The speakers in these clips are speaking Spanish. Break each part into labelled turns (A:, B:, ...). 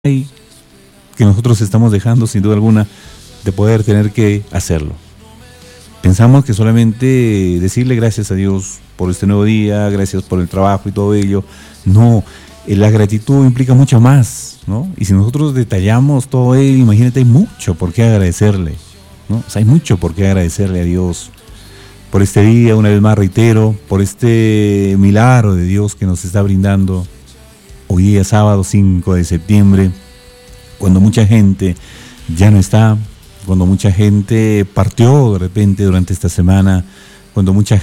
A: hay que nosotros estamos dejando sin duda alguna de poder tener que hacerlo. Pensamos que solamente decirle gracias a Dios por este nuevo día, gracias por el trabajo y todo ello. No, la gratitud implica mucho más, ¿no? Y si nosotros detallamos todo ello, imagínate, hay mucho por qué agradecerle, ¿no? O sea, hay mucho por qué agradecerle a Dios por este día, una vez más reitero, por este milagro de Dios que nos está brindando hoy día sábado 5 de septiembre, cuando mucha gente ya no está, cuando mucha gente partió de repente durante esta semana, cuando mucha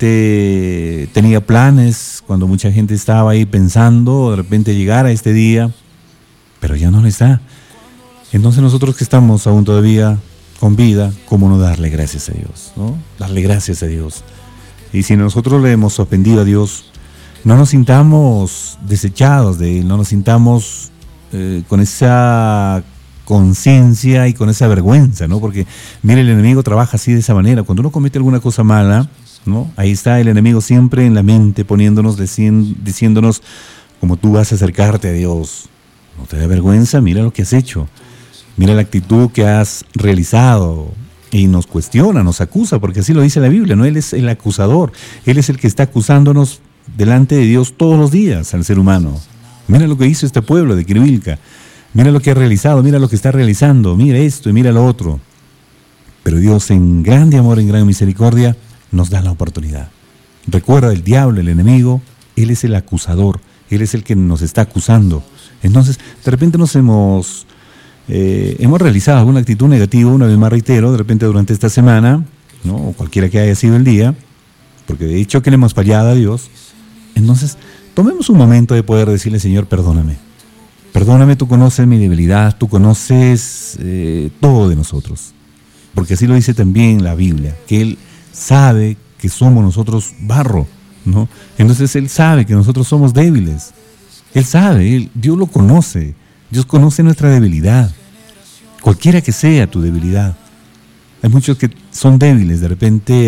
A: gente tenía planes, cuando mucha gente estaba ahí pensando de repente llegar a este día, pero ya no lo está. Entonces nosotros que estamos aún todavía con vida, ¿cómo no darle gracias a Dios, ¿no? Darle gracias a Dios. Y si nosotros le hemos ofendido a Dios, no nos sintamos desechados de Él, no nos sintamos con esa conciencia y con esa vergüenza, ¿no? Porque, mire, el enemigo trabaja así de esa manera. Cuando uno comete alguna cosa mala, ¿no? Ahí está el enemigo siempre en la mente, poniéndonos, diciéndonos, como tú vas a acercarte a Dios. ¿No te da vergüenza? Mira lo que has hecho. Mira la actitud que has realizado. Y nos cuestiona, nos acusa, porque así lo dice la Biblia, ¿no? Él es el acusador. Él es el que está acusándonos delante de Dios todos los días al ser humano. Mira lo que hizo este pueblo de Quirvilca. Mira lo que ha realizado, mira lo que está realizando, mira esto y mira lo otro. Pero Dios, en grande amor, en gran misericordia, nos da la oportunidad. Recuerda, el diablo, el enemigo, él es el acusador, él es el que nos está acusando. Entonces, de repente nos hemos realizado alguna actitud negativa, una vez más reitero, de repente durante esta semana, ¿no? O cualquiera que haya sido el día, porque de hecho que le hemos fallado a Dios. Entonces, tomemos un momento de poder decirle, Señor, perdóname. Perdóname, tú conoces mi debilidad, tú conoces todo de nosotros. Porque así lo dice también la Biblia, que Él sabe que somos nosotros barro, ¿no? Entonces Él sabe que nosotros somos débiles. Él sabe, Dios lo conoce. Dios conoce nuestra debilidad. Cualquiera que sea tu debilidad. Hay muchos que son débiles de repente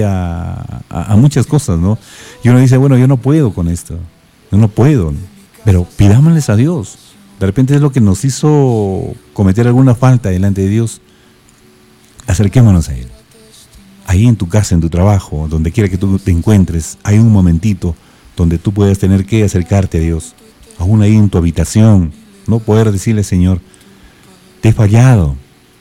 A: a muchas cosas, ¿no? Y uno dice, bueno, yo no puedo con esto. Yo no puedo. Pero pidámosles a Dios. De repente es lo que nos hizo cometer alguna falta delante de Dios. Acerquémonos a Él. Ahí en tu casa, en tu trabajo, donde quiera que tú te encuentres, hay un momentito donde tú puedes tener que acercarte a Dios. Aún ahí en tu habitación, no poder decirle, Señor, te he fallado,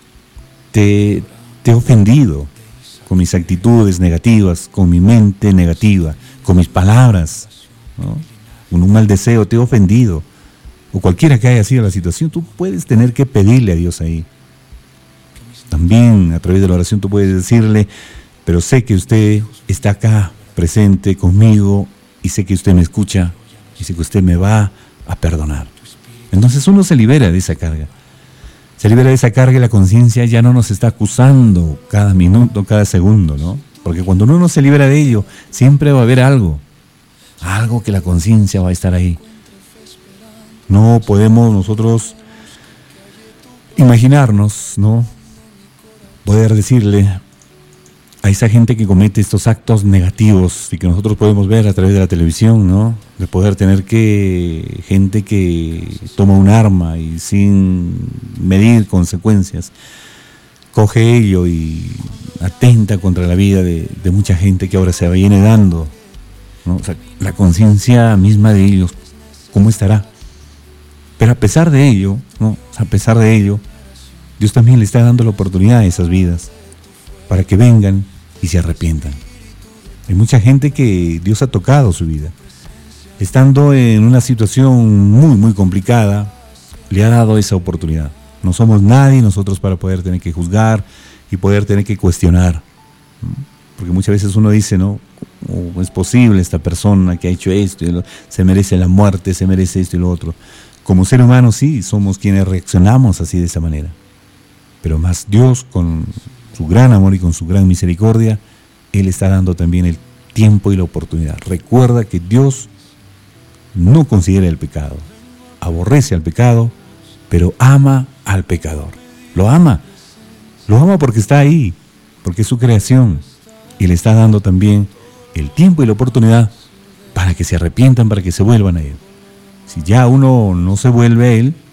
A: te he ofendido con mis actitudes negativas, con mi mente negativa, con mis palabras, ¿no? Con un mal deseo, te he ofendido. O cualquiera que haya sido la situación, tú puedes tener que pedirle a Dios ahí. También a través de la oración tú puedes decirle, pero sé que usted está acá presente conmigo y sé que usted me escucha y sé que usted me va a perdonar. Entonces uno se libera de esa carga. Se libera de esa carga y la conciencia ya no nos está acusando cada minuto, cada segundo, ¿no? Porque cuando uno no se libera de ello, siempre va a haber algo que la conciencia va a estar ahí. No podemos nosotros imaginarnos, ¿no? Poder decirle a esa gente que comete estos actos negativos y que nosotros podemos ver a través de la televisión, ¿no? De poder tener que gente que toma un arma y sin medir consecuencias coge ello y atenta contra la vida de mucha gente que ahora se viene dando, ¿no? O sea, la conciencia misma de ellos, ¿cómo estará? Pero a pesar de ello, ¿no? A pesar de ello, Dios también le está dando la oportunidad a esas vidas para que vengan y se arrepientan. Hay mucha gente que Dios ha tocado su vida. Estando en una situación muy, muy complicada, le ha dado esa oportunidad. No somos nadie nosotros para poder tener que juzgar y poder tener que cuestionar. Porque muchas veces uno dice, ¿no? ¿Cómo es posible esta persona que ha hecho esto? Se merece la muerte, se merece esto y lo otro. Como ser humano sí, somos quienes reaccionamos así de esa manera. Pero más Dios, con su gran amor y con su gran misericordia, Él está dando también el tiempo y la oportunidad. Recuerda que Dios no considera el pecado, aborrece al pecado, pero ama al pecador. Lo ama porque está ahí, porque es su creación. Y le está dando también el tiempo y la oportunidad para que se arrepientan, para que se vuelvan a Él. Si ya uno no se vuelve a Él,